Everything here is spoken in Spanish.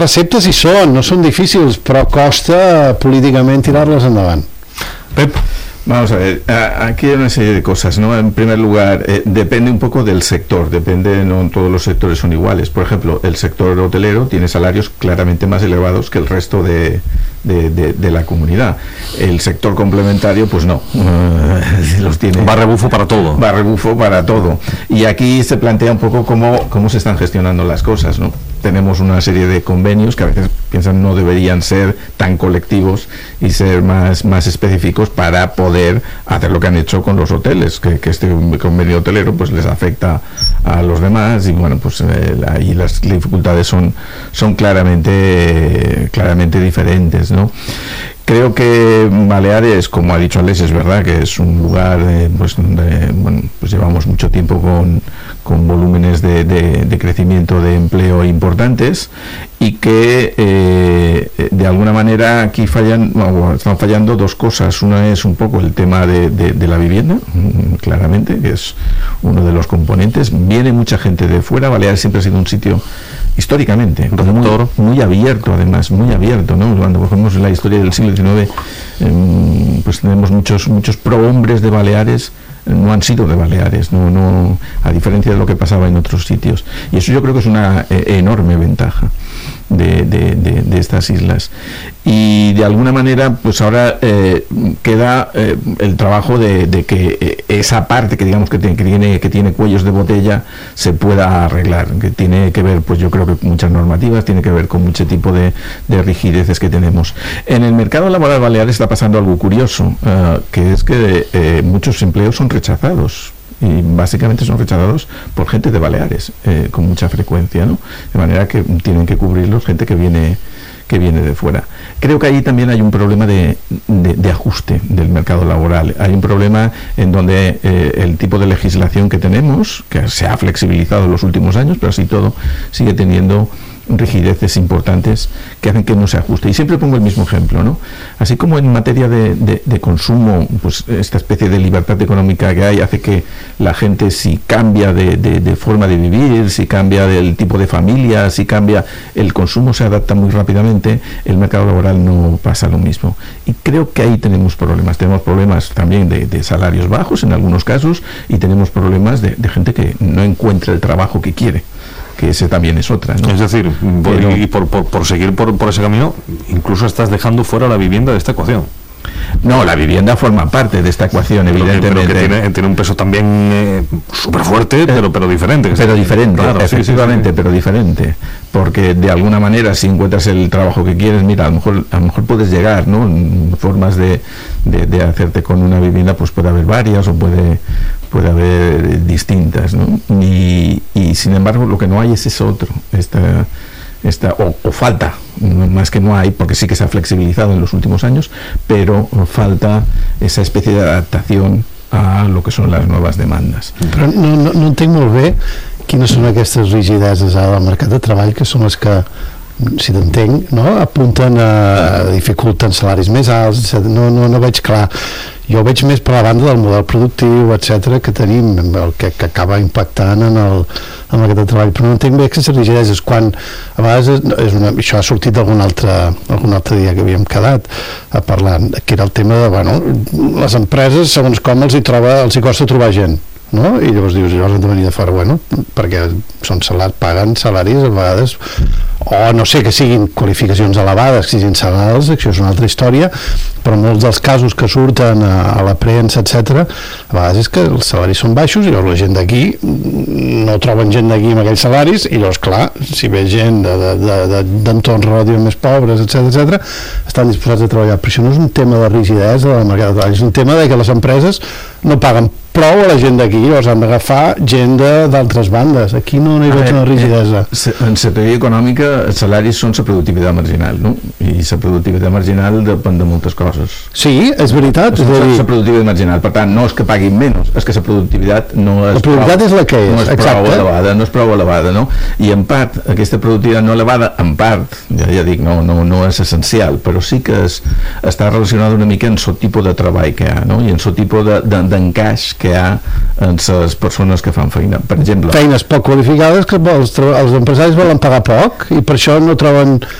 Receptes hi són, no són difícils, però costa políticament tirar-les endavant. Pep. Vamos a ver, aquí hay una serie de cosas, ¿no? En primer lugar, depende un poco del sector, no todos los sectores son iguales. Por ejemplo, el sector hotelero tiene salarios claramente más elevados que el resto de la comunidad. El sector complementario, pues no, los tiene. Va rebufo para todo. Va rebufo para todo. Y aquí se plantea un poco cómo se están gestionando las cosas, ¿no? Tenemos una serie de convenios que a veces piensan no deberían ser tan colectivos y ser más específicos para poder hacer lo que han hecho con los hoteles, que este convenio hotelero pues les afecta a los demás y bueno, pues ahí las dificultades son claramente diferentes, ¿no? Creo que Baleares, como ha dicho Alex, es verdad que es un lugar pues donde pues llevamos mucho tiempo con volúmenes de crecimiento de empleo importantes y que de alguna manera aquí están fallando dos cosas. Una es un poco el tema de la vivienda, claramente, que es uno de los componentes. Viene mucha gente de fuera. Baleares siempre ha sido un sitio históricamente muy abierto, además muy abierto, ¿no? Cuando cogemos la historia del siglo XIX, pues tenemos muchos prohombres de Baleares, no han sido de Baleares, no, a diferencia de lo que pasaba en otros sitios, y eso yo creo que es una enorme ventaja de estas islas. Y de alguna manera pues ahora queda el trabajo de que esa parte que digamos que tiene cuellos de botella se pueda arreglar, que tiene que ver, pues yo creo que muchas normativas, tiene que ver con mucho tipo de rigideces que tenemos. En el mercado laboral balear está pasando algo curioso, que es que muchos empleos son rechazados, y básicamente son rechazados por gente de Baleares con mucha frecuencia, ¿no? De manera que tienen que cubrirlos gente que viene de fuera. Creo que ahí también hay un problema de ajuste del mercado laboral. Hay un problema en donde el tipo de legislación que tenemos, que se ha flexibilizado en los últimos años, pero así todo sigue teniendo rigideces importantes que hacen que no se ajuste. Y siempre pongo el mismo ejemplo, ¿no? Así como en materia de consumo, pues esta especie de libertad económica que hay hace que la gente, si cambia de forma de vivir, si cambia del tipo de familia, si cambia el consumo, se adapta muy rápidamente. El mercado laboral no pasa lo mismo. Y creo que ahí tenemos problemas. Tenemos problemas también de salarios bajos en algunos casos, y tenemos problemas de gente que no encuentra el trabajo que quiere, que ese también es otra, ¿no? Es decir, por seguir por ese camino, incluso estás dejando fuera la vivienda de esta ecuación. No, la vivienda forma parte de esta ecuación, evidentemente. Pero que tiene un peso también súper fuerte, pero diferente. Pero diferente, claro, efectivamente, sí. Pero diferente. Porque de alguna manera, si encuentras el trabajo que quieres, mira, a lo mejor puedes llegar, ¿no? Formas de hacerte con una vivienda, pues puede haber varias o puede haber distintas, ¿no? Y sin embargo, lo que no hay es ese otro, o falta, más que no hay, porque sí que se ha flexibilizado en los últimos años, pero falta esa especie de adaptación a lo que son las nuevas demandes. Però no entenc molt bé quines són aquestes rigideses al mercat de treball, que són les que, si t'entenc, no? Apunten a dificulten salaris més alts, etc. No veig clar. Jo ho veig més per la banda del model productiu, etc., que tenim, el que acaba impactant en el mercat de treball, però no entenc bé aquestes rigideses, quan a vegades això ha sortit algun altre dia que havíem quedat parlant, que era el tema de, les empreses, segons com els hi costa trobar gent, no? I llavors dius, llavors han de venir de fora, perquè paguen salaris a vegades, o no sé, que siguin qualificacions elevades, que siguin salarials, això és una altra història, però molts dels casos que surten a la premsa, etc., a vegades és que els salaris són baixos i llavors la gent d'aquí no troben gent d'aquí amb aquells salaris, i llavors, clar, si ve gent d'entorns relativament més pobres, etc., estan disposats a treballar. Però això no és un tema de rigidesa del mercat de treball, és un tema de que les empreses no paguen prou a la gent d'aquí, llavors han d'agafar gent d'altres bandes. Aquí no hi veig una rigidesa. En la teoria econòmica els salaris són la productivitat marginal, no? I la productivitat marginal depèn de moltes coses. Sí, és veritat. És la productivitat marginal, per tant, no és que paguin menys, és que la productivitat no és la productivitat és la que és, no és prou elevada, no? I en part, aquesta productivitat no elevada, en part, ja dic, no és essencial, però sí que està relacionada una mica amb el tipus de treball que hi ha, no? I amb el tipus d'encaix que hi ha en les persones que fan feina, per exemple. Feines poc qualificades que els empresaris volen pagar poc i per això no troben